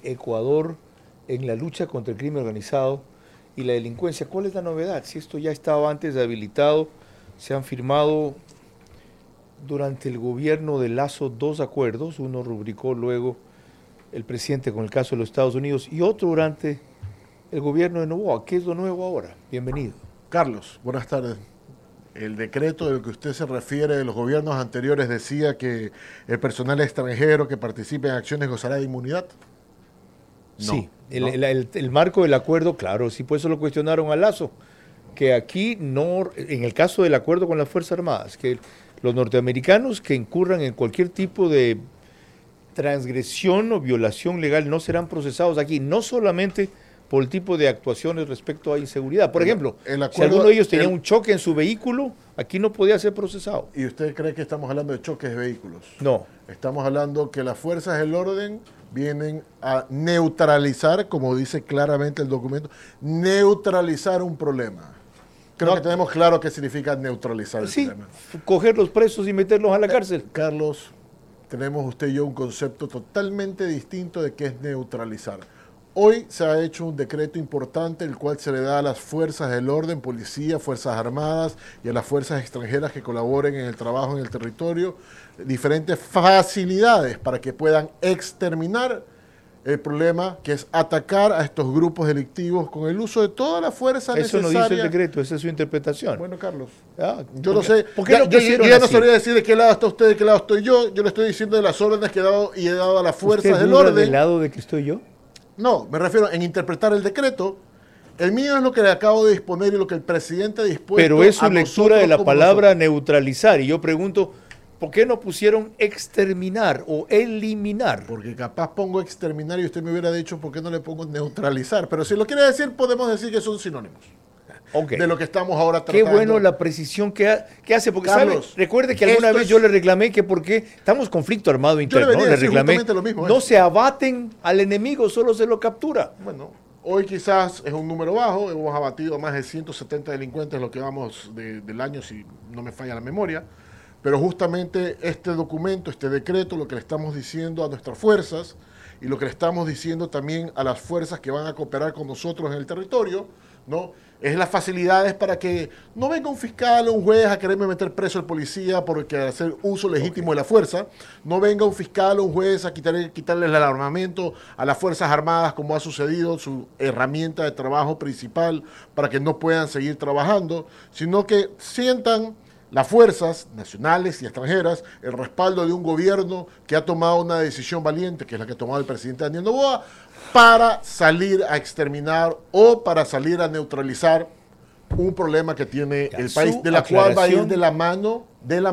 Ecuador en la lucha contra el crimen organizado y la delincuencia. ¿Cuál es la novedad? Si esto ya estaba antes habilitado, se han firmado durante el gobierno de Lazo dos acuerdos, uno rubricó luego el presidente con el caso de los Estados Unidos y otro durante el gobierno de Noboa. ¿Qué es lo nuevo ahora? Bienvenido. Carlos, buenas tardes. El decreto del que usted se refiere de los gobiernos anteriores decía que el personal extranjero que participe en acciones gozará de inmunidad. No, sí, el marco del acuerdo, claro, sí, por eso lo cuestionaron a Lazo, que aquí no, en el caso del acuerdo con las Fuerzas Armadas, que los norteamericanos que incurran en cualquier tipo de transgresión o violación legal no serán procesados aquí, no solamente por el tipo de actuaciones respecto a inseguridad. Por ejemplo, si alguno de ellos tenía un choque en su vehículo, aquí no podía ser procesado. ¿Y usted cree que estamos hablando de choques de vehículos? No. Estamos hablando que las fuerzas del orden vienen a neutralizar, como dice claramente el documento, neutralizar un problema. Creo que tenemos claro qué significa neutralizar el problema. Coger los presos y meterlos a la cárcel. Carlos, tenemos usted y yo un concepto totalmente distinto de qué es neutralizar. Hoy se ha hecho un decreto importante, el cual se le da a las fuerzas del orden, policía, fuerzas armadas y a las fuerzas extranjeras que colaboren en el trabajo en el territorio, diferentes facilidades para que puedan exterminar el problema, que es atacar a estos grupos delictivos con el uso de toda la fuerza necesaria. Eso no dice el decreto, esa es su interpretación. Bueno, Carlos, yo lo sé. ¿Por qué yo ya no sabría decir de qué lado está usted, de qué lado estoy yo. Yo le estoy diciendo de las órdenes que he dado y he dado a las fuerzas del orden. ¿Del lado de que estoy yo? No, me refiero en interpretar el decreto. El mío es lo que le acabo de disponer y lo que el presidente ha dispuesto. Pero es su lectura de la palabra neutralizar. Y yo pregunto, ¿por qué no pusieron exterminar o eliminar? Porque capaz pongo exterminar y usted me hubiera dicho, ¿por qué no le pongo neutralizar? Pero si lo quiere decir, podemos decir que son sinónimos. Okay. De lo que estamos ahora tratando. Qué bueno la precisión que hace, porque Carlos, ¿sabe? Recuerde que alguna vez yo le reclamé que porque estamos conflicto armado interno, ¿no? Le reclamé, lo mismo, no se abaten al enemigo, solo se lo captura. Bueno, hoy quizás es un número bajo, hemos abatido a más de 170 delincuentes en lo que vamos del año, si no me falla la memoria, pero justamente este documento, este decreto, lo que le estamos diciendo a nuestras fuerzas y lo que le estamos diciendo también a las fuerzas que van a cooperar con nosotros en el territorio, ¿no? Es las facilidades para que no venga un fiscal o un juez a quererme meter preso al policía porque hacer uso legítimo de la fuerza, no venga un fiscal o un juez a quitarle el armamento a las Fuerzas Armadas como ha sucedido, su herramienta de trabajo principal para que no puedan seguir trabajando, sino que sientan las fuerzas nacionales y extranjeras el respaldo de un gobierno que ha tomado una decisión valiente, que es la que ha tomado el presidente Daniel Noboa, para salir a exterminar o para salir a neutralizar un problema que tiene el país, de la cual va a ir de la mano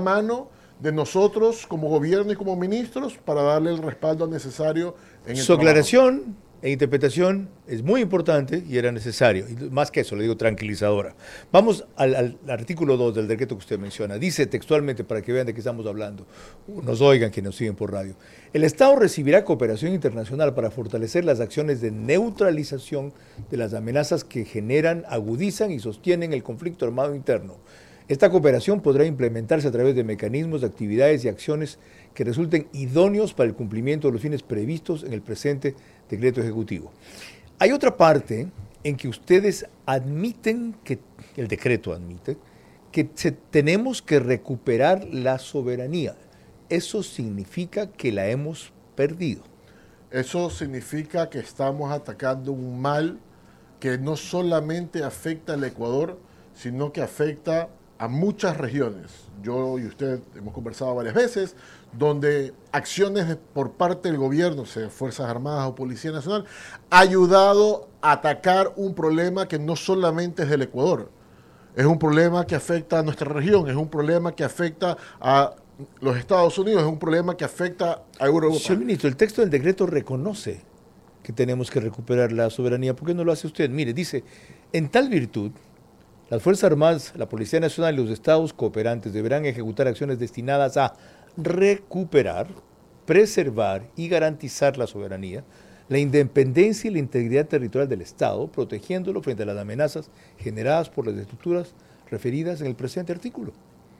de nosotros como gobierno y como ministros para darle el respaldo necesario en el Su trabajo. aclaración e interpretación es muy importante y era necesario. Y más que eso, le digo tranquilizadora. Vamos al artículo 2 del decreto que usted menciona. Dice textualmente, para que vean de qué estamos hablando, nos oigan quienes nos siguen por radio. El Estado recibirá cooperación internacional para fortalecer las acciones de neutralización de las amenazas que generan, agudizan y sostienen el conflicto armado interno. Esta cooperación podrá implementarse a través de mecanismos, de actividades y acciones que resulten idóneos para el cumplimiento de los fines previstos en el presente decreto ejecutivo. Hay otra parte en que ustedes admiten, que el decreto admite, que tenemos que recuperar la soberanía. Eso significa que la hemos perdido. Eso significa que estamos atacando un mal que no solamente afecta al Ecuador, sino que afecta a muchas regiones. Yo y usted hemos conversado varias veces, donde acciones por parte del gobierno, sea Fuerzas Armadas o Policía Nacional, ha ayudado a atacar un problema que no solamente es del Ecuador, es un problema que afecta a nuestra región, es un problema que afecta a los Estados Unidos, es un problema que afecta a Europa. Señor ministro, el texto del decreto reconoce que tenemos que recuperar la soberanía. ¿Por qué no lo hace usted? Mire, dice, en tal virtud, las Fuerzas Armadas, la Policía Nacional y los estados cooperantes deberán ejecutar acciones destinadas a recuperar, preservar y garantizar la soberanía, la independencia y la integridad territorial del Estado, protegiéndolo frente a las amenazas generadas por las estructuras referidas en el presente artículo.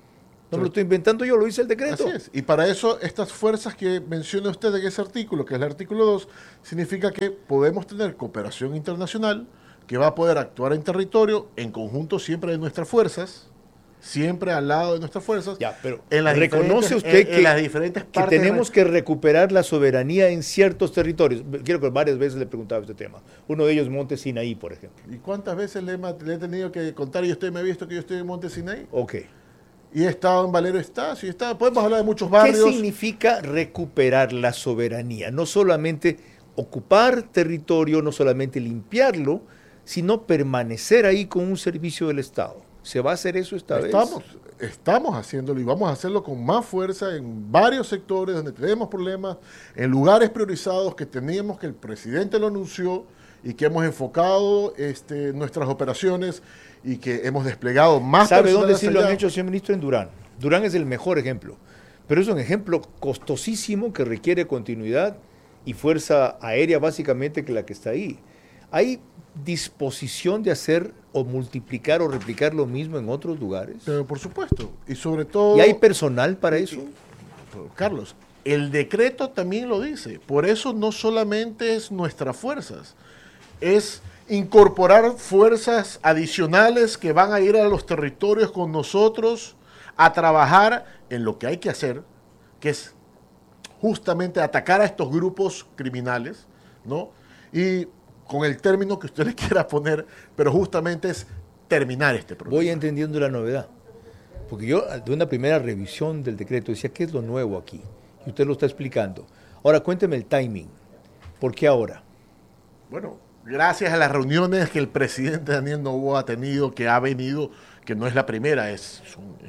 No me lo estoy inventando yo, lo dice el decreto. Así es. Y para eso, estas fuerzas que menciona usted en ese artículo, que es el artículo 2, significa que podemos tener cooperación internacional que va a poder actuar en territorio en conjunto siempre de nuestras fuerzas, siempre al lado de nuestras fuerzas. Ya, pero en las reconoce usted en las diferentes que partes tenemos que recuperar la soberanía en ciertos territorios. Quiero que varias veces le he preguntado este tema. Uno de ellos, Monte Sinaí, por ejemplo. ¿Y cuántas veces le he tenido que contar y usted me ha visto que yo estoy en Monte Sinaí? Ok. Y he estado en Valero Estacio, podemos hablar de muchos barrios. ¿Qué significa recuperar la soberanía? No solamente ocupar territorio, no solamente limpiarlo, sino permanecer ahí con un servicio del Estado. ¿Se va a hacer eso esta vez? Estamos haciéndolo y vamos a hacerlo con más fuerza en varios sectores donde tenemos problemas, en lugares priorizados que teníamos, que el presidente lo anunció y que hemos enfocado nuestras operaciones y que hemos desplegado más. ¿Sabe dónde sí lo han hecho, señor ministro? En Durán. Durán es el mejor ejemplo, pero es un ejemplo costosísimo que requiere continuidad y fuerza aérea básicamente que la que está ahí. ¿Hay disposición de hacer o multiplicar o replicar lo mismo en otros lugares? Pero por supuesto, y sobre todo... ¿Y hay personal para eso? Carlos, el decreto también lo dice, por eso no solamente es nuestras fuerzas, es incorporar fuerzas adicionales que van a ir a los territorios con nosotros a trabajar en lo que hay que hacer, que es justamente atacar a estos grupos criminales, ¿no? Y con el término que usted le quiera poner, pero justamente es terminar este problema. Voy entendiendo la novedad, porque yo de una primera revisión del decreto decía, ¿qué es lo nuevo aquí? Y usted lo está explicando. Ahora cuénteme el timing. ¿Por qué ahora? Bueno, gracias a las reuniones que el presidente Daniel Noboa ha tenido, que ha venido, que no es la primera, es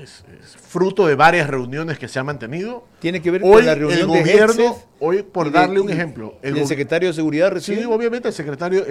fruto de varias reuniones que se han mantenido. Tiene que ver hoy con la reunión el gobierno, de Hegseth, hoy por darle un ejemplo. ¿El secretario de Seguridad recién? Sí, obviamente el secretario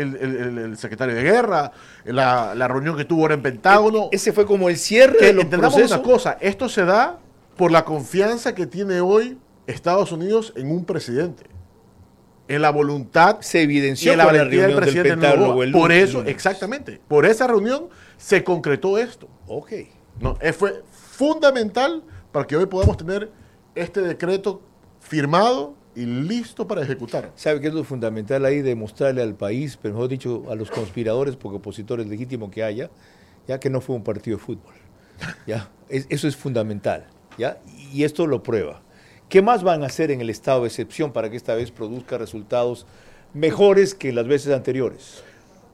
de Guerra, la reunión que tuvo ahora en Pentágono. Ese fue como el cierre de los entendamos procesos. una cosa, esto se da por la confianza que tiene hoy Estados Unidos en un presidente. En la voluntad se evidenció en la con la reunión del Pentágono. Por eso, exactamente, por esa reunión se concretó esto. Ok. No, fue fundamental para que hoy podamos tener este decreto firmado y listo para ejecutar. ¿Sabe qué es lo fundamental ahí? Demostrarle al país, pero mejor dicho, a los conspiradores, porque opositores legítimos que haya, ya que no fue un partido de fútbol. ¿Ya? Eso es fundamental. ¿Ya? Y esto lo prueba. ¿Qué más van a hacer en el estado de excepción para que esta vez produzca resultados mejores que las veces anteriores?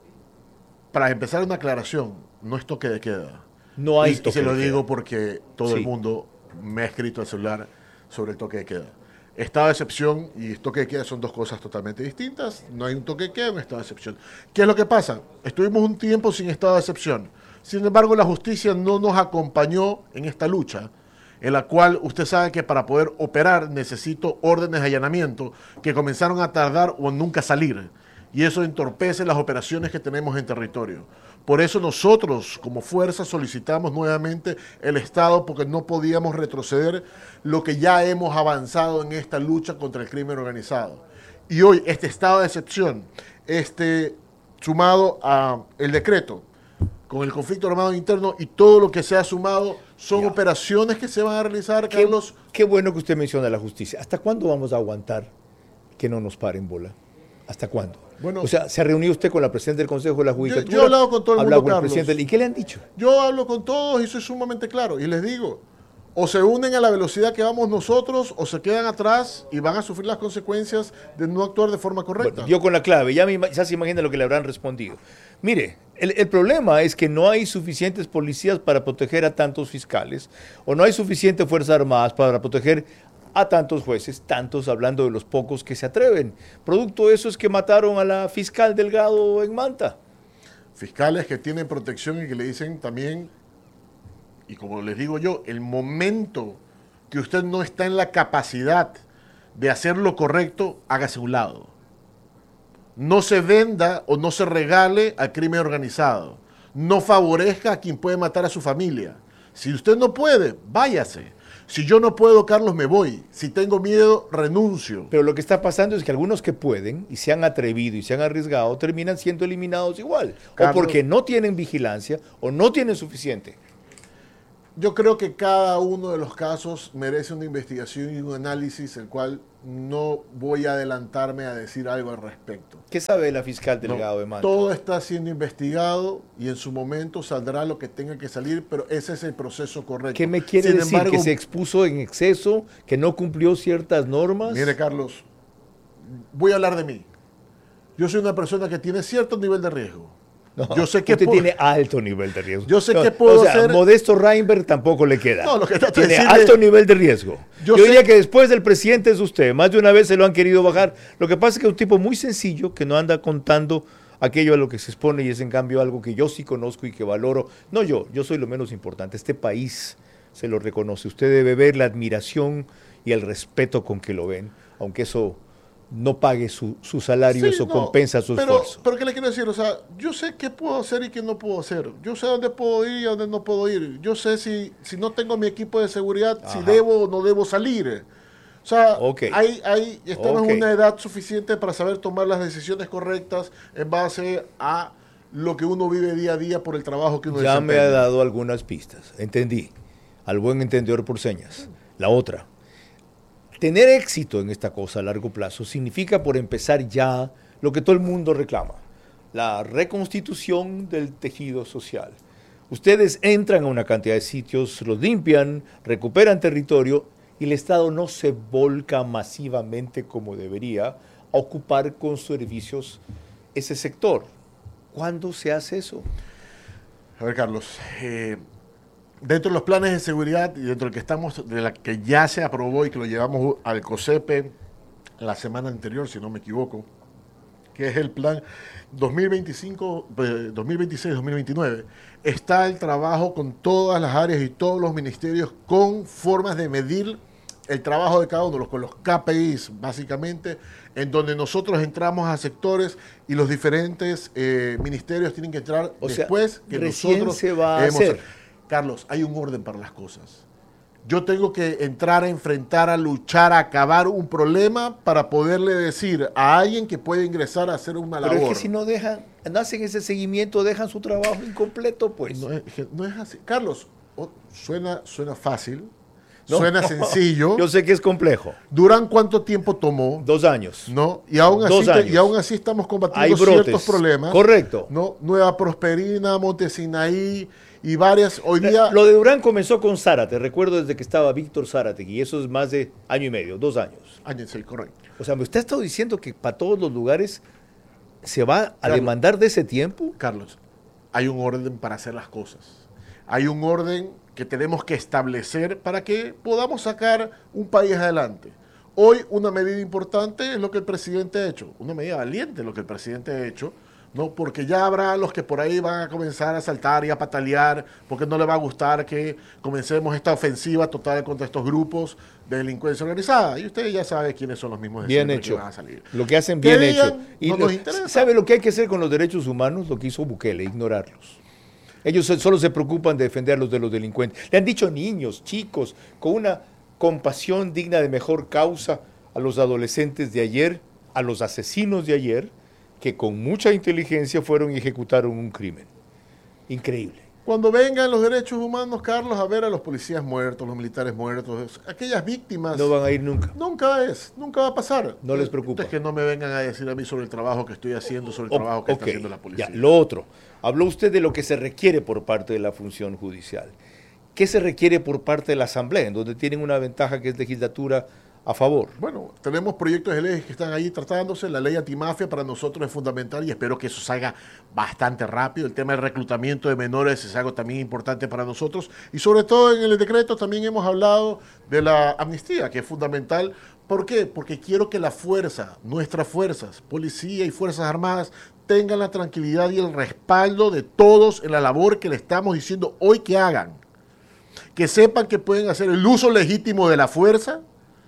Para empezar, una aclaración, no es toque de queda. No hay toque de queda. Y se lo digo porque todo el mundo me ha escrito al celular sobre el toque de queda. Estado de excepción y toque de queda son dos cosas totalmente distintas. No hay un toque de queda, un estado de excepción. ¿Qué es lo que pasa? Estuvimos un tiempo sin estado de excepción. Sin embargo, la justicia no nos acompañó en esta lucha, en la cual usted sabe que para poder operar necesito órdenes de allanamiento que comenzaron a tardar o nunca salir. Y eso entorpece las operaciones que tenemos en territorio. Por eso nosotros como fuerza solicitamos nuevamente el Estado, porque no podíamos retroceder lo que ya hemos avanzado en esta lucha contra el crimen organizado. Y hoy este estado de excepción, sumado a el decreto, con el conflicto armado interno y todo lo que se ha sumado, son operaciones que se van a realizar, Carlos. Qué bueno que usted menciona la justicia. ¿Hasta cuándo vamos a aguantar que no nos paren bola? ¿Hasta cuándo? Bueno, o sea, ¿se ha reunido usted con la presidenta del Consejo de la Judicatura? Yo he hablado con todo el mundo, Carlos. ¿Y qué le han dicho? Yo hablo con todos y soy sumamente claro. Y les digo, o se unen a la velocidad que vamos nosotros, o se quedan atrás y van a sufrir las consecuencias de no actuar de forma correcta. Bueno, dio con la clave, ya se imagina lo que le habrán respondido. Mire, el problema es que no hay suficientes policías para proteger a tantos fiscales, o no hay suficientes fuerzas armadas para proteger a tantos jueces, tantos hablando de los pocos que se atreven. Producto de eso es que mataron a la fiscal Delgado en Manta. Fiscales que tienen protección y que le dicen también, y como les digo yo, el momento que usted no está en la capacidad de hacer lo correcto, hágase a un lado. No se venda o no se regale al crimen organizado. No favorezca a quien puede matar a su familia. Si usted no puede, váyase. Si yo no puedo, Carlos, me voy. Si tengo miedo, renuncio. Pero lo que está pasando es que algunos que pueden y se han atrevido y se han arriesgado terminan siendo eliminados igual. Carlos, o porque no tienen vigilancia o no tienen suficiente. Yo creo que cada uno de los casos merece una investigación y un análisis, el cual no voy a adelantarme a decir algo al respecto. ¿Qué sabe la fiscal delegado de Manta? Todo está siendo investigado y en su momento saldrá lo que tenga que salir, pero ese es el proceso correcto. ¿Qué me quiere decir? Embargo, ¿que se expuso en exceso? ¿Que no cumplió ciertas normas? Mire, Carlos, voy a hablar de mí. Yo soy una persona que tiene cierto nivel de riesgo. No, yo sé que usted tiene alto nivel de riesgo. Yo sé que puedo hacer... Modesto Reinberg tampoco le queda. No, lo que tiene alto nivel de riesgo. Yo diría que después del presidente es usted. Más de una vez se lo han querido bajar. Lo que pasa es que es un tipo muy sencillo que no anda contando aquello a lo que se expone y es en cambio algo que yo sí conozco y que valoro. No yo soy lo menos importante. Este país se lo reconoce. Usted debe ver la admiración y el respeto con que lo ven, aunque eso no pague su salario, sí, eso compensa su esfuerzo. Pero ¿qué le quiero decir? O sea, yo sé qué puedo hacer y qué no puedo hacer. Yo sé dónde puedo ir y dónde no puedo ir. Yo sé si no tengo mi equipo de seguridad, si debo o no debo salir. O sea, estamos en una edad suficiente para saber tomar las decisiones correctas en base a lo que uno vive día a día por el trabajo que uno desempeña. Ya me ha dado algunas pistas. Entendí. Al buen entendedor por señas. La otra. Tener éxito en esta cosa a largo plazo significa, por empezar ya, lo que todo el mundo reclama, la reconstitución del tejido social. Ustedes entran a una cantidad de sitios, los limpian, recuperan territorio y el Estado no se volca masivamente como debería a ocupar con servicios ese sector. ¿Cuándo se hace eso? A ver, Carlos, dentro de los planes de seguridad y dentro del que estamos, de la que ya se aprobó y que lo llevamos al COSEPE la semana anterior, si no me equivoco, que es el plan 2026-2029, está el trabajo con todas las áreas y todos los ministerios con formas de medir el trabajo de cada uno, con los KPIs, básicamente, en donde nosotros entramos a sectores y los diferentes ministerios tienen que entrar después que nosotros se va a hacer. Carlos, hay un orden para las cosas. Yo tengo que entrar a enfrentar, a luchar, a acabar un problema para poderle decir a alguien que puede ingresar a hacer una labor. Pero es que si no hacen ese seguimiento, dejan su trabajo incompleto, pues. No es así. Carlos, suena fácil, suena sencillo. Yo sé que es complejo. ¿Durán cuánto tiempo tomó? 2 años. ¿No? Y aún así estamos combatiendo ciertos problemas. Correcto. ¿No? Nueva Prosperina, Montesinaí y varias. Hoy día. Lo de Durán comenzó con Zárate. Recuerdo desde que estaba Víctor Zárate, y eso es más de 1 año y medio, 2 años. Sí, correcto. O sea, ¿me usted ha estado diciendo que para todos los lugares se va a demandar de ese tiempo? Carlos, hay un orden para hacer las cosas. Hay un orden que tenemos que establecer para que podamos sacar un país adelante. Hoy una medida importante es lo que el presidente ha hecho, una medida valiente lo que el presidente ha hecho, ¿no? Porque ya habrá los que por ahí van a comenzar a saltar y a patalear, porque no le va a gustar que comencemos esta ofensiva total contra estos grupos de delincuencia organizada. Y usted ya sabe quiénes son los mismos de bien hecho. Que van a salir. Lo que hacen bien hecho. Y no nos interesa. ¿Sabe lo que hay que hacer con los derechos humanos? Lo que hizo Bukele, ignorarlos. Ellos solo se preocupan de defenderlos de los delincuentes. Le han dicho niños, chicos, con una compasión digna de mejor causa a los adolescentes de ayer, a los asesinos de ayer, que con mucha inteligencia fueron y ejecutaron un crimen. Increíble. Cuando vengan los derechos humanos, Carlos, a ver a los policías muertos, los militares muertos, aquellas víctimas... No van a ir nunca. Nunca va a pasar. No les preocupa. Entonces que no me vengan a decir a mí sobre el trabajo que estoy haciendo, sobre el trabajo que está haciendo la policía. Ya, lo otro. Habló usted de lo que se requiere por parte de la función judicial. ¿Qué se requiere por parte de la Asamblea, en donde tienen una ventaja que es legislatura a favor? Bueno, tenemos proyectos de leyes que están ahí tratándose. La ley antimafia para nosotros es fundamental y espero que eso salga bastante rápido. El tema del reclutamiento de menores es algo también importante para nosotros. Y sobre todo en el decreto también hemos hablado de la amnistía, que es fundamental. ¿Por qué? Porque quiero que la fuerza, nuestras fuerzas, policía y fuerzas armadas, tengan la tranquilidad y el respaldo de todos en la labor que le estamos diciendo hoy que hagan. Que sepan que pueden hacer el uso legítimo de la fuerza,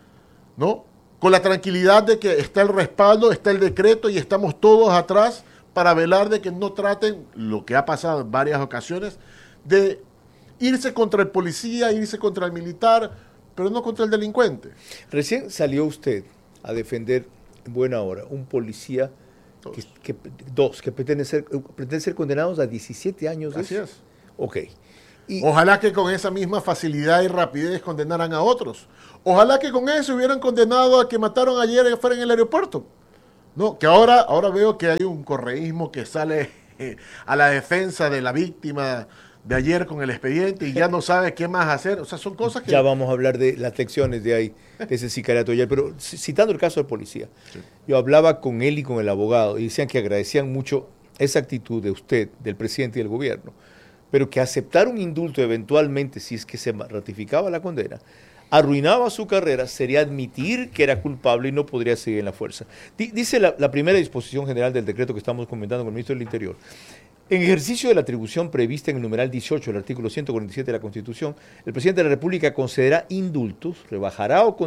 ¿no? Con la tranquilidad de que está el respaldo, está el decreto y estamos todos atrás para velar de que no traten, lo que ha pasado en varias ocasiones, de irse contra el policía, irse contra el militar, pero no contra el delincuente. Recién salió usted a defender en buena hora un policía que pretenden ser condenados a 17 años. Así es. Ok. Ojalá que con esa misma facilidad y rapidez condenaran a otros. Ojalá que con eso hubieran condenado a que mataron ayer fuera en el aeropuerto. No, que ahora veo que hay un correísmo que sale a la defensa de la víctima de ayer con el expediente y ya no sabe qué más hacer. O sea, son cosas que... Ya vamos a hablar de las lecciones de ahí, de ese sicariato ayer, pero citando el caso del policía, sí. Yo hablaba con él y con el abogado y decían que agradecían mucho esa actitud de usted, del presidente y del gobierno, pero que aceptar un indulto eventualmente, si es que se ratificaba la condena, arruinaba su carrera, sería admitir que era culpable y no podría seguir en la fuerza. Dice la primera disposición general del decreto que estamos comentando con el ministro del Interior. En ejercicio de la atribución prevista en el numeral 18 del artículo 147 de la Constitución, el presidente de la República concederá indultos, rebajará o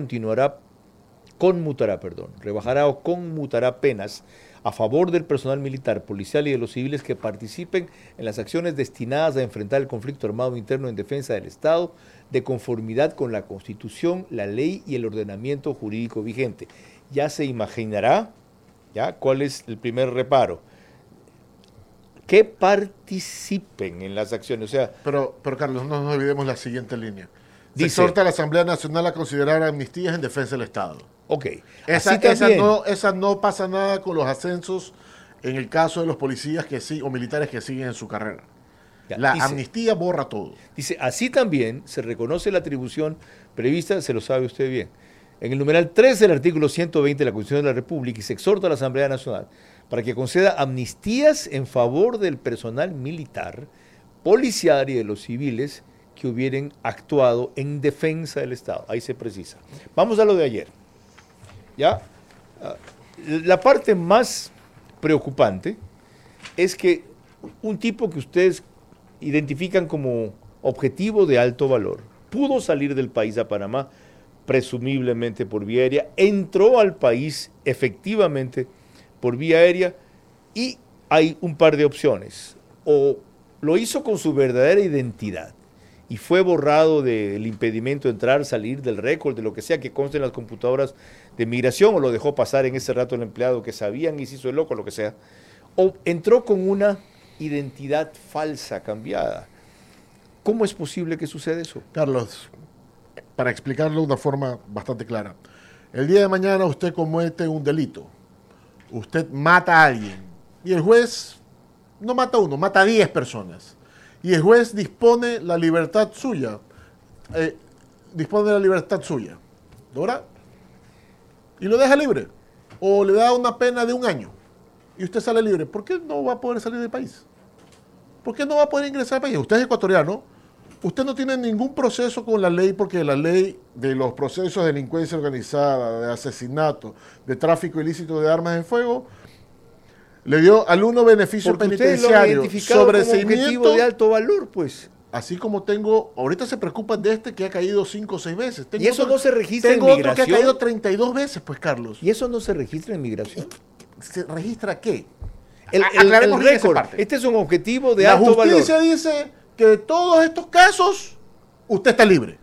conmutará penas a favor del personal militar, policial y de los civiles que participen en las acciones destinadas a enfrentar el conflicto armado interno en defensa del Estado, de conformidad con la Constitución, la ley y el ordenamiento jurídico vigente. Ya se imaginará, ¿ya?, cuál es el primer reparo. Que participen en las acciones. O sea, pero Carlos, no nos olvidemos la siguiente línea. Se exhorta a la Asamblea Nacional a considerar amnistías en defensa del Estado. Ok. Esa no pasa nada con los ascensos en el caso de los policías o militares que siguen en su carrera. La amnistía borra todo. Dice, así también se reconoce la atribución prevista, se lo sabe usted bien, en el numeral 3 del artículo 120 de la Constitución de la República, y se exhorta a la Asamblea Nacional para que conceda amnistías en favor del personal militar, policial y de los civiles que hubieran actuado en defensa del Estado. Ahí se precisa. Vamos a lo de ayer. ¿Ya? La parte más preocupante es que un tipo que ustedes identifican como objetivo de alto valor pudo salir del país a Panamá, presumiblemente por vía aérea, entró al país efectivamente por vía aérea y hay un par de opciones. O lo hizo con su verdadera identidad y fue borrado del impedimento de entrar, salir, del récord, de lo que sea que conste en las computadoras de migración, o lo dejó pasar en ese rato el empleado que sabían y se hizo el loco, lo que sea. O entró con una identidad falsa, cambiada. ¿Cómo es posible que suceda eso? Carlos, para explicarlo de una forma bastante clara. El día de mañana usted comete un delito. Usted mata a alguien. Y el juez no mata a uno, mata a 10 personas. Y el juez dispone la libertad suya. ¿Verdad? Y lo deja libre. O le da una pena de 1 año. Y usted sale libre. ¿Por qué no va a poder salir del país? ¿Por qué no va a poder ingresar al país? Usted es ecuatoriano. Usted no tiene ningún proceso con la ley, porque la ley de los procesos de delincuencia organizada, de asesinato, de tráfico ilícito de armas de fuego, le dio al uno beneficio penitenciario, sobreseimiento de alto valor, pues. Así como ahorita se preocupan de este que ha caído 5 o 6 veces. ¿Y eso no se registra en migración? Tengo otro que ha caído 32 veces, pues, Carlos. ¿Y eso no se registra en migración? ¿Se registra qué? El récord. Este es un objetivo de alto valor. La justicia dice que de todos estos casos, usted está libre.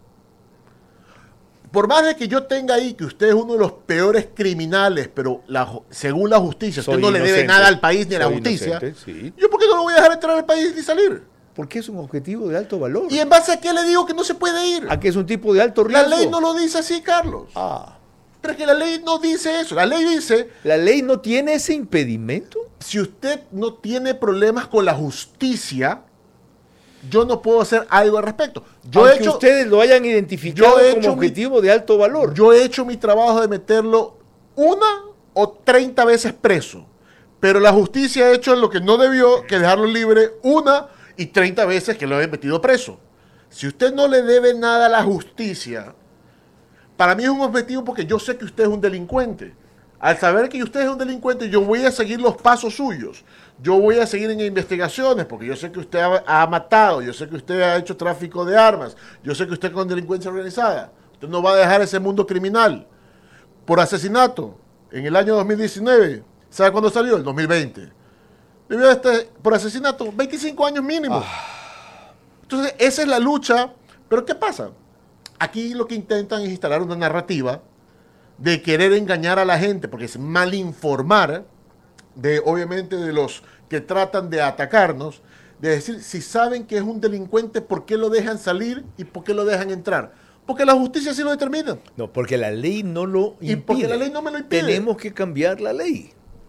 Por más de que yo tenga ahí que usted es uno de los peores criminales, pero según la justicia, usted no le debe nada al país ni a la justicia, sí. ¿Yo por qué no lo voy a dejar entrar al país ni salir? Porque es un objetivo de alto valor. ¿Y en base a qué le digo que no se puede ir? A que es un tipo de alto riesgo. La ley no lo dice así, Carlos. Pero es que la ley no dice eso. La ley dice... ¿La ley no tiene ese impedimento? Si usted no tiene problemas con la justicia, yo no puedo hacer algo al respecto. Aunque ustedes lo hayan identificado como objetivo de alto valor. Yo he hecho mi trabajo de meterlo 1 o 30 veces preso. Pero la justicia ha hecho lo que no debió, que dejarlo libre 1 y 30 veces que lo he metido preso. Si usted no le debe nada a la justicia, para mí es un objetivo, porque yo sé que usted es un delincuente. Al saber que usted es un delincuente, yo voy a seguir los pasos suyos. Yo voy a seguir en investigaciones, porque yo sé que usted ha matado, yo sé que usted ha hecho tráfico de armas, yo sé que usted es con delincuencia organizada. Usted no va a dejar ese mundo criminal. Por asesinato, en el año 2019, ¿sabe cuándo salió? El 2020. Debió por asesinato, 25 años mínimo. Entonces, esa es la lucha. Pero ¿qué pasa? Aquí lo que intentan es instalar una narrativa de querer engañar a la gente, porque es mal informar, obviamente de los que tratan de atacarnos, de decir, si saben que es un delincuente, ¿por qué lo dejan salir y por qué lo dejan entrar? Porque la justicia sí lo determina. No, porque la ley no lo impide. Y porque la ley no me lo impide. Tenemos que cambiar la ley.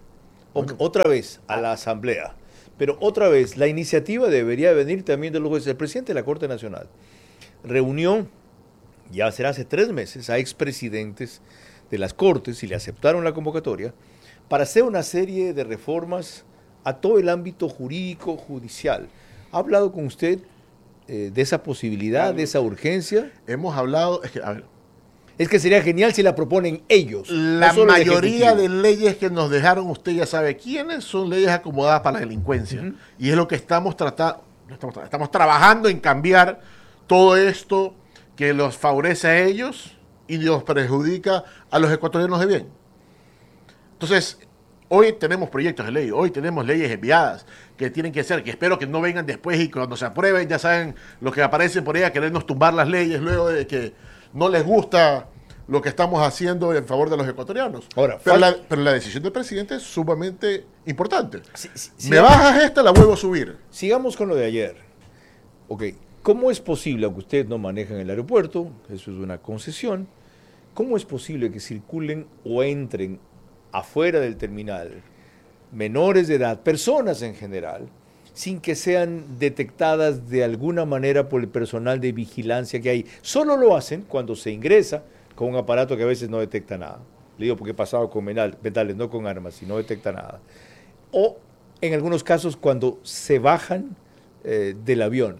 Otra vez a la Asamblea. Pero otra vez, la iniciativa debería venir también de los jueces. El presidente de la Corte Nacional reunió, ya será hace 3 meses, a expresidentes de las Cortes y le aceptaron la convocatoria para hacer una serie de reformas a todo el ámbito jurídico, judicial. ¿Ha hablado con usted de esa posibilidad, de esa urgencia? Hemos hablado, es que sería genial si la proponen ellos. La mayoría de leyes que nos dejaron, usted ya sabe quiénes, son leyes acomodadas para la delincuencia. Y es lo que estamos tratando, estamos trabajando en cambiar todo esto que los favorece a ellos y los perjudica a los ecuatorianos de bien. Entonces, hoy tenemos proyectos de ley, hoy tenemos leyes enviadas que tienen que ser, que espero que no vengan después y cuando se aprueben, ya saben, los que aparecen por ahí a querernos tumbar las leyes luego de que no les gusta lo que estamos haciendo en favor de los ecuatorianos. Ahora, pero la decisión del presidente es sumamente importante. Me bajas esta, la vuelvo a subir. Sigamos con lo de ayer. Ok, ¿cómo es posible, aunque ustedes no manejan el aeropuerto, eso es una concesión, cómo es posible que circulen o entren afuera del terminal menores de edad, personas en general, sin que sean detectadas de alguna manera por el personal de vigilancia que hay? Solo lo hacen cuando se ingresa con un aparato que a veces no detecta nada. Le digo porque he pasado con metales, no con armas, y no detecta nada. O en algunos casos cuando se bajan del avión.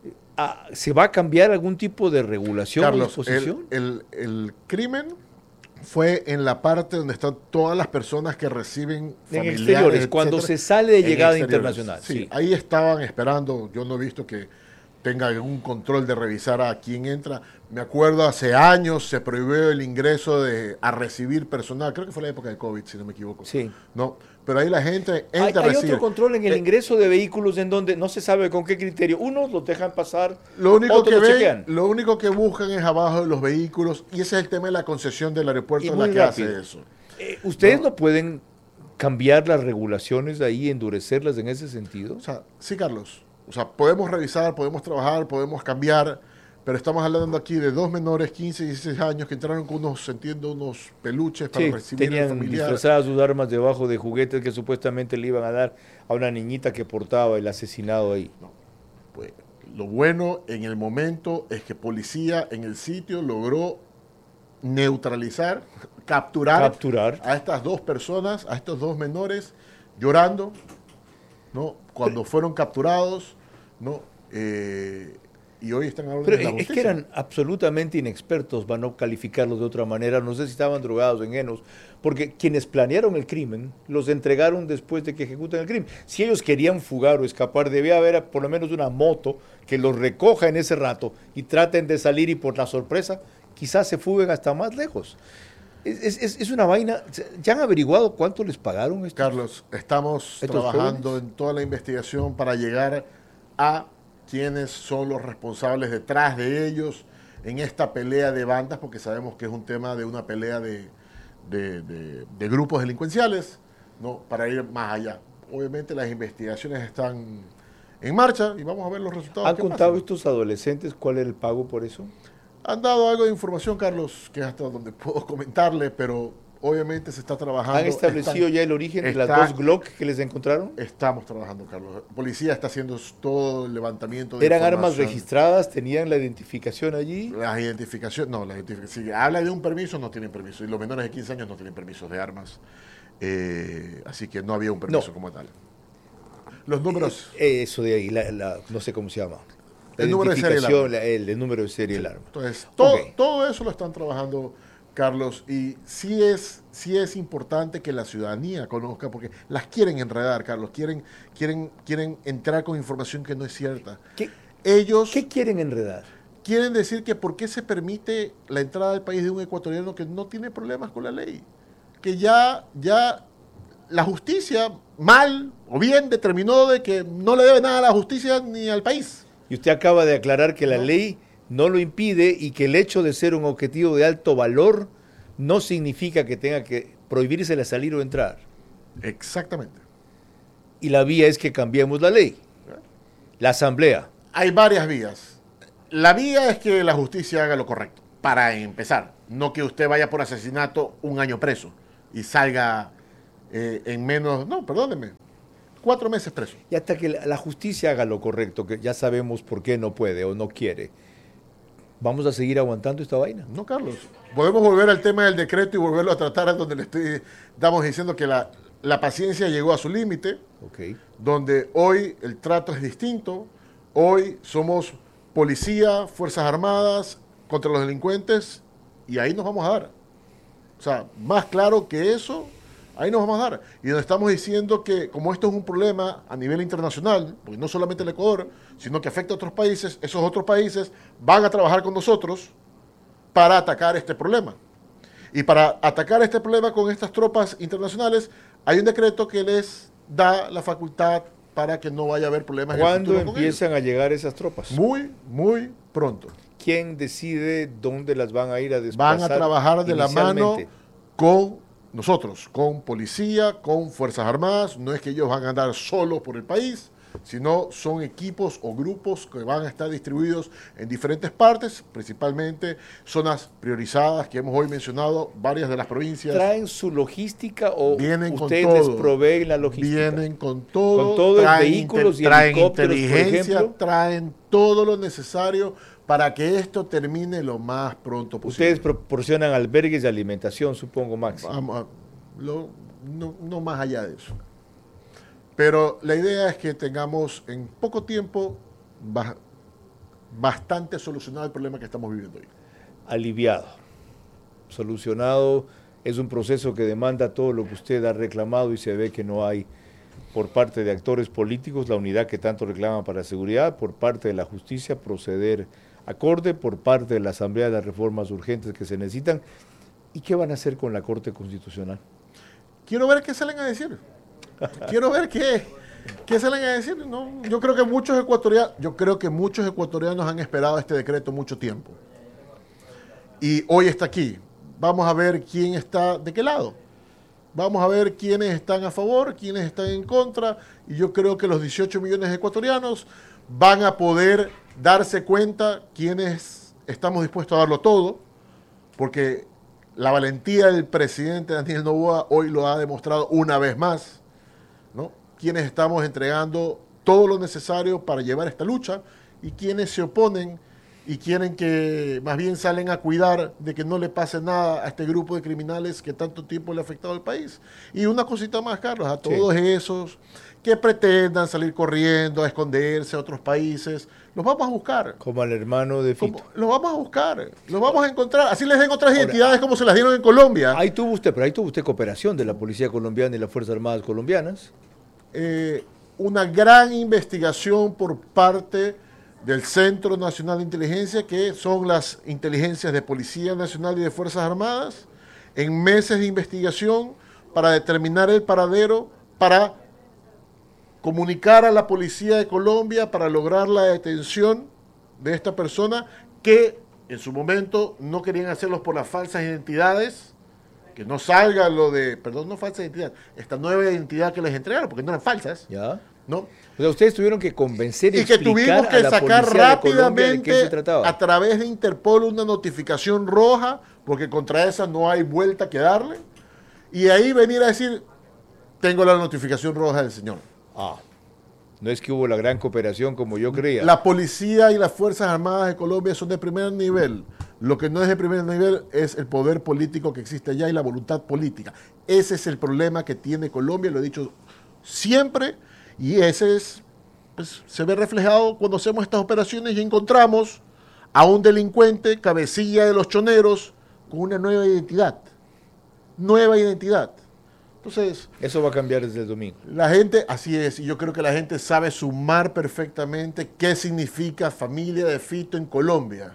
¿Se va a cambiar algún tipo de regulación o disposición? El crimen fue en la parte donde están todas las personas que reciben familiares, en exteriores, cuando se sale de llegada internacional. Sí, ahí estaban esperando. Yo no he visto que tenga algún control de revisar a quién entra. Me acuerdo hace años se prohibió el ingreso a recibir personal. Creo que fue la época de COVID, si no me equivoco. Sí. No, pero ahí la gente entra, hay otro control en el ingreso de vehículos en donde no se sabe con qué criterio. Unos los dejan pasar, otros los chequean. Lo único que buscan es abajo de los vehículos, y ese es el tema de la concesión del aeropuerto en la que hace eso. ¿Ustedes no pueden cambiar las regulaciones de ahí, endurecerlas en ese sentido? O sea, sí, Carlos. O sea, podemos revisar, podemos trabajar, podemos cambiar, pero estamos hablando aquí de 2 menores, 15 y 16 años, que entraron con unos peluches para recibir al familiar. Tenían disfrazadas sus armas debajo de juguetes que supuestamente le iban a dar a una niñita que portaba el asesinado ahí. No. Pues, lo bueno en el momento es que policía en el sitio logró neutralizar, capturar a estas 2 personas, a estos 2 menores, llorando, ¿no? Cuando fueron capturados, ¿no? Y hoy están hablando de la justicia. Es que eran absolutamente inexpertos, van a calificarlos de otra manera, no sé si estaban drogados, ingenuos, porque quienes planearon el crimen los entregaron después de que ejecutan el crimen. Si ellos querían fugar o escapar, debía haber por lo menos una moto que los recoja en ese rato y traten de salir, y por la sorpresa quizás se fuguen hasta más lejos. Es una vaina. ¿Ya han averiguado cuánto les pagaron estos? Carlos, estamos trabajando en toda la investigación para llegar a quiénes son los responsables detrás de ellos en esta pelea de bandas, porque sabemos que es un tema de una pelea de grupos delincuenciales, ¿no? Para ir más allá. Obviamente las investigaciones están en marcha y vamos a ver los resultados. ¿Han contado estos adolescentes cuál era el pago por eso? Han dado algo de información, Carlos, que es hasta donde puedo comentarle, pero obviamente se está trabajando. ¿Han establecido ya el origen de las 2 Glock que les encontraron? Estamos trabajando, Carlos. La policía está haciendo todo el levantamiento de información. ¿Eran armas registradas? ¿Tenían la identificación allí? La identificación, no. Si habla de un permiso, no tienen permiso. Y los menores de 15 años no tienen permisos de armas. Así que no había un permiso como tal. Los números... Eso de ahí, no sé cómo se llama. El número de serie del arma. El número de serie del arma. Entonces, todo eso lo están trabajando, Carlos, y sí es importante que la ciudadanía conozca, porque las quieren enredar, Carlos, quieren entrar con información que no es cierta. ¿Qué quieren enredar? Quieren decir que por qué se permite la entrada al país de un ecuatoriano que no tiene problemas con la ley, que ya la justicia, mal o bien, determinó de que no le debe nada a la justicia ni al país. Y usted acaba de aclarar que la ley no lo impide, y que el hecho de ser un objetivo de alto valor no significa que tenga que prohibírsele salir o entrar. Exactamente. Y la vía es que cambiemos la ley. La Asamblea. Hay varias vías. La vía es que la justicia haga lo correcto, para empezar. No que usted vaya por asesinato 1 año preso y salga en menos, no, perdóneme, 4 meses preso. Y hasta que la justicia haga lo correcto, que ya sabemos por qué no puede o no quiere, ¿vamos a seguir aguantando esta vaina? No, Carlos. Podemos volver al tema del decreto y volverlo a tratar donde estamos diciendo que la paciencia llegó a su límite, Okay. donde hoy el trato es distinto. Hoy somos policía, Fuerzas Armadas contra los delincuentes y ahí nos vamos a dar. O sea, más claro que eso, ahí nos vamos a dar. Y donde estamos diciendo que como esto es un problema a nivel internacional, porque no solamente el Ecuador, sino que afecta a otros países, esos otros países van a trabajar con nosotros para atacar este problema. Y para atacar este problema con estas tropas internacionales, hay un decreto que les da la facultad para que no vaya a haber problemas en el ¿Cuándo futuro con empiezan a llegar esas tropas? ellos. Muy pronto. ¿Quién decide dónde las van a ir a desplazar? Van a trabajar de la mano inicialmente? con nosotros, con policía, con Fuerzas Armadas. No es que ellos van a andar solos por el país, sino son equipos o grupos que van a estar distribuidos en diferentes partes, principalmente zonas priorizadas que hemos hoy mencionado, varias de las provincias. ¿Traen su logística o Vienen con ustedes todo. les proveen la logística? Vienen con todo. Con todo, traen vehículos y traen helicópteros, por inteligencia, ejemplo. traen todo lo necesario para que esto termine lo más pronto posible. Ustedes proporcionan albergues y alimentación, supongo, Max. Vamos no más allá de eso. Pero la idea es que tengamos en poco tiempo bastante solucionado el problema que estamos viviendo hoy. Aliviado, solucionado, es un proceso que demanda todo lo que usted ha reclamado y se ve que no hay por parte de actores políticos la unidad que tanto reclaman para la seguridad, por parte de la justicia proceder acorde, por parte de la Asamblea las reformas urgentes que se necesitan. ¿Y qué van a hacer con la Corte Constitucional? Quiero ver qué salen a decir. Quiero ver qué salen a decir. No, yo creo que muchos ecuatorianos han esperado este decreto mucho tiempo. Y hoy está aquí. Vamos a ver quién está de qué lado. Vamos a ver quiénes están a favor, quiénes están en contra. Y yo creo que los 18 millones de ecuatorianos van a poder darse cuenta quiénes estamos dispuestos a darlo todo, porque la valentía del presidente Daniel Noboa hoy lo ha demostrado una vez más, ¿no? Quienes estamos entregando todo lo necesario para llevar esta lucha y quienes se oponen y quieren que más bien salen a cuidar de que no le pase nada a este grupo de criminales que tanto tiempo le ha afectado al país. Y una cosita más, Carlos, a todos esos que pretendan salir corriendo a esconderse a otros países, los vamos a buscar. Como al hermano de Fito. Los vamos a buscar, los vamos a encontrar. Así les den otras identidades como se las dieron en Colombia. Ahí tuvo usted cooperación de la Policía Colombiana y las Fuerzas Armadas colombianas. Una gran investigación por parte del Centro Nacional de Inteligencia, que son las inteligencias de Policía Nacional y de Fuerzas Armadas, en meses de investigación para determinar el paradero, para comunicar a la Policía de Colombia para lograr la detención de esta persona que en su momento no querían hacerlos por las falsas identidades, que no salga lo de, perdón, no falsa identidad, esta nueva identidad que les entregaron, porque no eran falsas, ¿ya? ¿no? O sea, ustedes tuvieron que convencer y que tuvimos que sacar rápidamente a través de Interpol una notificación roja, porque contra esa no hay vuelta que darle, y ahí venir a decir, tengo la notificación roja del señor. No es que hubo la gran cooperación como yo creía. La policía y las Fuerzas Armadas de Colombia son de primer nivel. Lo que no es de primer nivel es el poder político que existe allá y la voluntad política. Ese es el problema que tiene Colombia, lo he dicho siempre, y ese es, pues, se ve reflejado cuando hacemos estas operaciones y encontramos a un delincuente, cabecilla de los choneros, con una nueva identidad. Nueva identidad. Entonces, eso va a cambiar desde el domingo. La gente, así es, y yo creo que la gente sabe sumar perfectamente qué significa familia de Fito en Colombia.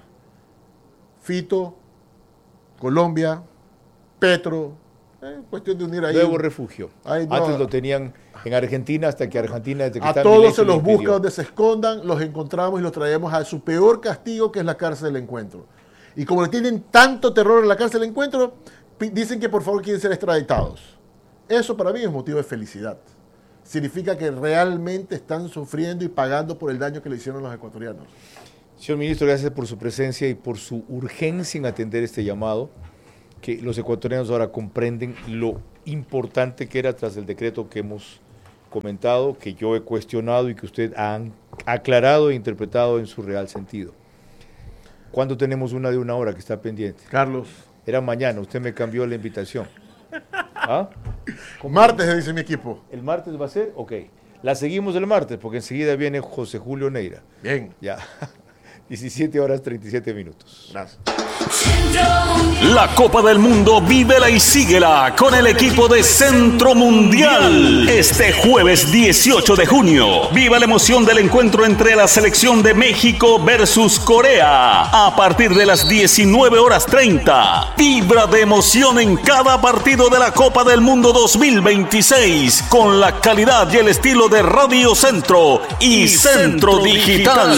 Fito, Colombia, Petro, cuestión de unir ahí. Nuevo refugio. Ahí no, antes lo tenían en Argentina, hasta que Argentina... Desde que a todos se los busca donde se escondan, los encontramos y los traemos a su peor castigo, que es la cárcel del encuentro. Y como le tienen tanto terror en la cárcel del encuentro, dicen que por favor quieren ser extraditados. Eso para mí es motivo de felicidad. significa que realmente están sufriendo y pagando por el daño que le hicieron los ecuatorianos. Señor ministro, gracias por su presencia y por su urgencia en atender este llamado, que los ecuatorianos ahora comprenden lo importante que era tras el decreto que hemos comentado, que yo he cuestionado y que usted ha aclarado e interpretado en su real sentido. ¿Cuándo tenemos una de 1 hora que está pendiente? Carlos. Era mañana, usted me cambió la invitación. ¿Ah? Martes, dice mi equipo. ¿El martes va a ser? Ok. La seguimos el martes, porque enseguida viene José Julio Neira. Bien. Ya. 17 horas 37 minutos. Gracias. La Copa del Mundo vívela y síguela con el equipo de Centro Mundial. Este jueves 18 de junio, viva la emoción del encuentro entre la selección de México versus Corea. A partir de las 19:30, vibra de emoción en cada partido de la Copa del Mundo 2026 con la calidad y el estilo de Radio Centro y Centro Digital.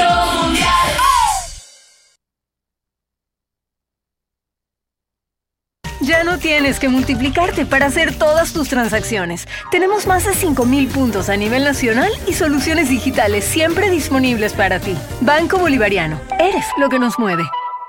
Ya no tienes que multiplicarte para hacer todas tus transacciones. Tenemos más de 5,000 puntos a nivel nacional y soluciones digitales siempre disponibles para ti. Banco Bolivariano. Eres lo que nos mueve.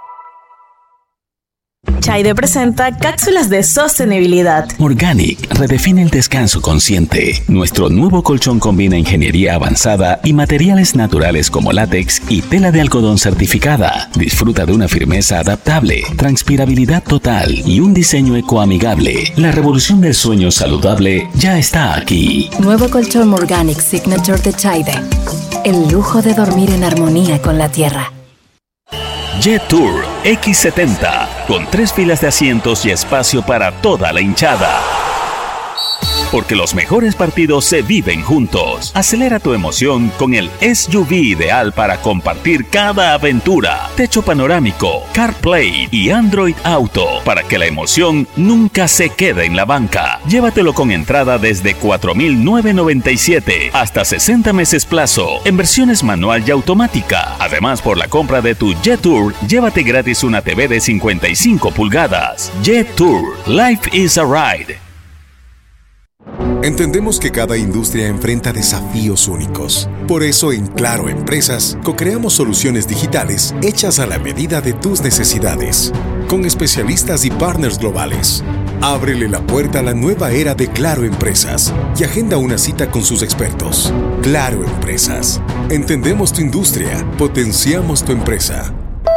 Chaide presenta cápsulas de sostenibilidad. Organic redefine el descanso consciente. Nuestro nuevo colchón combina ingeniería avanzada y materiales naturales como látex y tela de algodón certificada. Disfruta de una firmeza adaptable, transpirabilidad total y un diseño ecoamigable. La revolución del sueño saludable ya está aquí. Nuevo colchón Organic Signature de Chaide. El lujo de dormir en armonía con la tierra. Jet Tour X70, con 3 filas de asientos y espacio para toda la hinchada. Porque los mejores partidos se viven juntos. Acelera tu emoción con el SUV ideal para compartir cada aventura. Techo panorámico, CarPlay y Android Auto para que la emoción nunca se quede en la banca. Llévatelo con entrada desde 4,997 hasta 60 meses plazo en versiones manual y automática. Además, por la compra de tu Jet Tour, llévate gratis una TV de 55 pulgadas. Jet Tour, Life is a Ride. Entendemos que cada industria enfrenta desafíos únicos. Por eso en Claro Empresas co-creamos soluciones digitales hechas a la medida de tus necesidades, con especialistas y partners globales. Ábrele la puerta a la nueva era de Claro Empresas y agenda una cita con sus expertos. Claro Empresas. Entendemos tu industria, potenciamos tu empresa.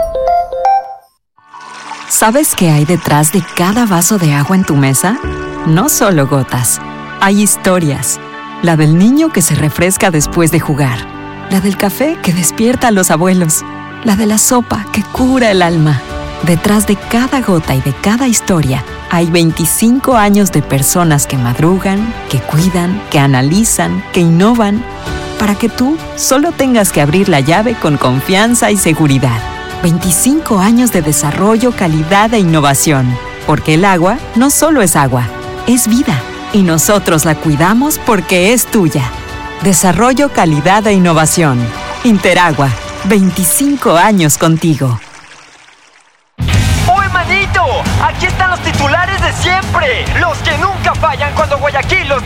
¿Sabes qué hay detrás de cada vaso de agua en tu mesa? No solo gotas. Hay historias. La del niño que se refresca después de jugar. La del café que despierta a los abuelos. La de la sopa que cura el alma. Detrás de cada gota y de cada historia hay 25 años de personas que madrugan, que cuidan, que analizan, que innovan, para que tú solo tengas que abrir la llave con confianza y seguridad. 25 años de desarrollo, calidad e innovación. Porque el agua no solo es agua, es vida. Y nosotros la cuidamos porque es tuya. Desarrollo, calidad e innovación. Interagua, 25 años contigo. ¡Oh, hermanito! Aquí están los titulares de siempre. Los que nunca fallan cuando Guayaquil los